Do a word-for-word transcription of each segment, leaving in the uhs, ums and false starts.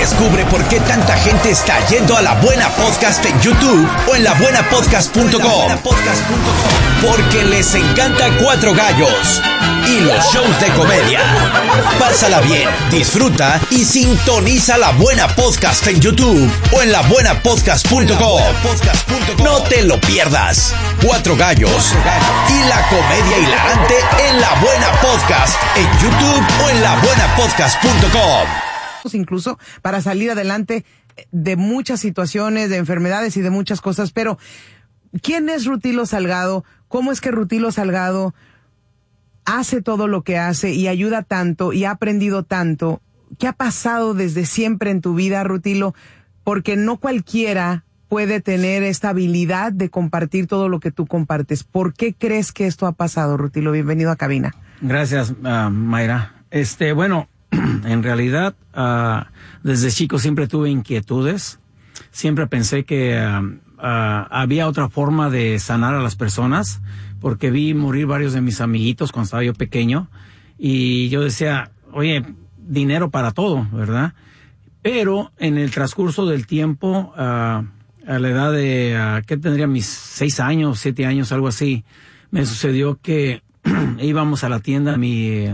Descubre por qué tanta gente está yendo a La Buena Podcast en YouTube o en la buena podcast punto com. Porque les encanta Cuatro Gallos y los shows de comedia. Pásala bien, disfruta y sintoniza La Buena Podcast en YouTube o en la buena podcast punto com. No te lo pierdas. Cuatro Gallos y la comedia hilarante en La Buena Podcast en YouTube o en la buena podcast punto com. Incluso para salir adelante de muchas situaciones, de enfermedades y de muchas cosas. Pero, ¿quién es Rutilo Salgado? ¿Cómo es que Rutilo Salgado hace todo lo que hace y ayuda tanto y ha aprendido tanto? ¿Qué ha pasado desde siempre en tu vida, Rutilo? Porque no cualquiera puede tener esta habilidad de compartir todo lo que tú compartes. ¿Por qué crees que esto ha pasado, Rutilo? Bienvenido a cabina. Gracias, uh, Mayra. Este, bueno, en realidad, uh, desde chico siempre tuve inquietudes. Siempre pensé que uh, uh, había otra forma de sanar a las personas, porque vi morir varios de mis amiguitos cuando estaba yo pequeño. Y yo decía, oye, dinero para todo, ¿verdad? Pero en el transcurso del tiempo, uh, a la edad de, uh, ¿qué tendría? Mis seis años, siete años, algo así, me sucedió que íbamos a la tienda, mi,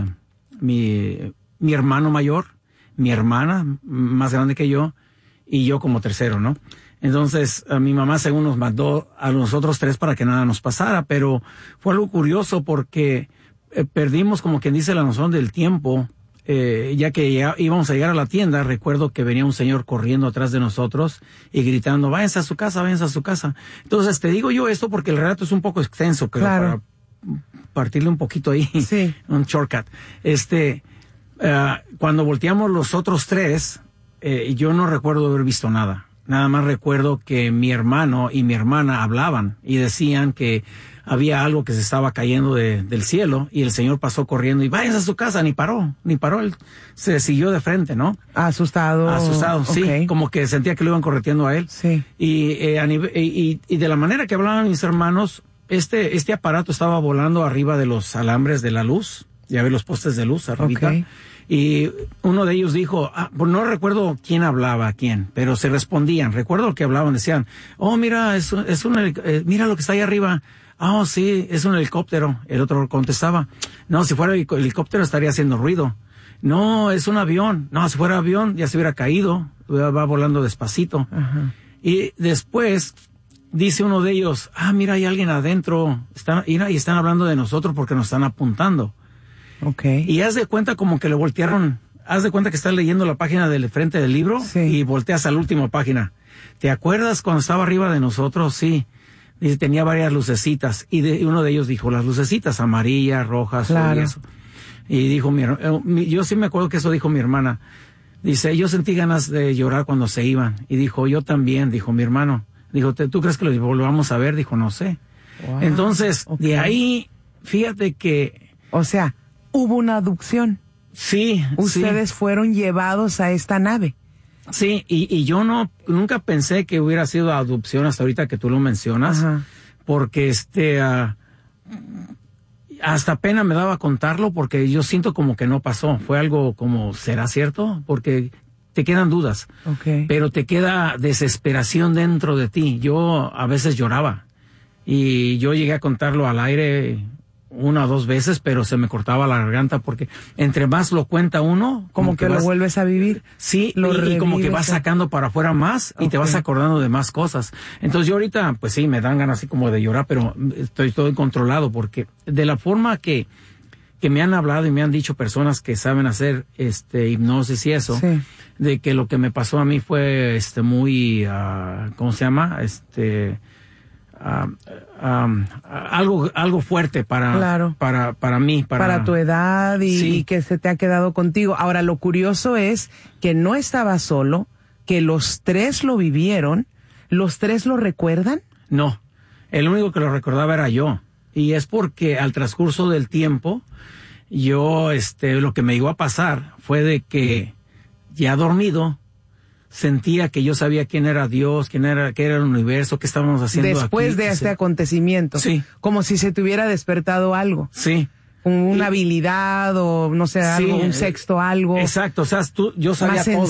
mi, mi hermano mayor, mi hermana más grande que yo, y yo como tercero, ¿no? Entonces, a mi mamá según nos mandó a nosotros tres para que nada nos pasara, pero fue algo curioso porque eh, perdimos, como quien dice, la noción del tiempo. Eh, ya que ya íbamos a llegar a la tienda, recuerdo que venía un señor corriendo atrás de nosotros y gritando, váyanse a su casa, váyanse a su casa. Entonces, te digo yo esto porque el relato es un poco extenso, creo, claro, para partirle un poquito ahí, sí. Un shortcut. Este, uh, cuando volteamos los otros tres, eh, yo no recuerdo haber visto nada. Nada más recuerdo que mi hermano y mi hermana hablaban y decían que había algo que se estaba cayendo de, del cielo y el señor pasó corriendo y váyanse a su casa, ni paró, ni paró, él se siguió de frente, ¿no? Asustado. Asustado, sí, okay. Como que sentía que lo iban correteando a él. Sí. Y, eh, a nivel, y, y de la manera que hablaban mis hermanos, este, este aparato estaba volando arriba de los alambres de la luz, ya ve los postes de luz arribita. Okay. Y uno de ellos dijo, ah, pues no recuerdo quién hablaba a quién, pero se respondían. Recuerdo que hablaban, decían, oh, mira, es, es un, eh, mira lo que está ahí arriba. Ah, oh, sí, es un helicóptero. El otro contestaba, no, si fuera el helicóptero estaría haciendo ruido. No, es un avión. No, si fuera avión ya se hubiera caído. Va volando despacito. Ajá. Y después dice uno de ellos, ah, mira, hay alguien adentro. Están, y están hablando de nosotros porque nos están apuntando. Okay. Y haz de cuenta como que le voltearon, haz de cuenta que estás leyendo la página del frente del libro, sí, y volteas a la última página. ¿Te acuerdas cuando estaba arriba de nosotros? Sí. Dice, tenía varias lucecitas, y, de, y uno de ellos dijo, las lucecitas amarillas, rojas, claro, y eso. Y dijo, mi, mi, yo sí me acuerdo que eso dijo mi hermana. Dice, yo sentí ganas de llorar cuando se iban. Y dijo, yo también, dijo mi hermano. Dijo, ¿tú crees que lo volvamos a ver? Dijo, no sé. Wow. Entonces, okay, de ahí, fíjate que... O sea, hubo una abducción. Sí. Ustedes sí. fueron llevados a esta nave. Sí, y, y yo no, nunca pensé que hubiera sido adopción hasta ahorita que tú lo mencionas. Ajá. Porque este, uh, hasta pena me daba contarlo porque yo siento como que no pasó. Fue algo como, ¿será cierto? Porque te quedan dudas. Okay. Pero te queda desesperación dentro de ti. Yo a veces lloraba y yo llegué a contarlo al aire una o dos veces, pero se me cortaba la garganta porque entre más lo cuenta uno... Como, como que, que vas, lo vuelves a vivir. Sí, lo y, revives, y como que vas sacando para afuera más, okay, y te vas acordando de más cosas. Entonces yo ahorita, pues sí, me dan ganas así como de llorar, pero estoy todo controlado porque de la forma que, que me han hablado y me han dicho personas que saben hacer este hipnosis y eso, sí, de que lo que me pasó a mí fue este muy, uh, ¿cómo se llama? Este... Uh, um, algo algo fuerte para claro, para para mí para, para tu edad y, sí, y que se te ha quedado contigo. Ahora lo curioso es que no estaba solo, que los tres lo vivieron. ¿Los tres lo recuerdan? No, el único que lo recordaba era yo, y es porque al transcurso del tiempo yo este lo que me llegó a pasar fue de que ya dormido sentía que yo sabía quién era Dios, quién era, qué era el universo, qué estábamos haciendo después aquí, de este se... acontecimiento. Sí. Como si se te hubiera despertado algo. Sí. Una y... habilidad o no sé, algo, sí, un sexto algo. Exacto, o sea, tú, yo sabía todo.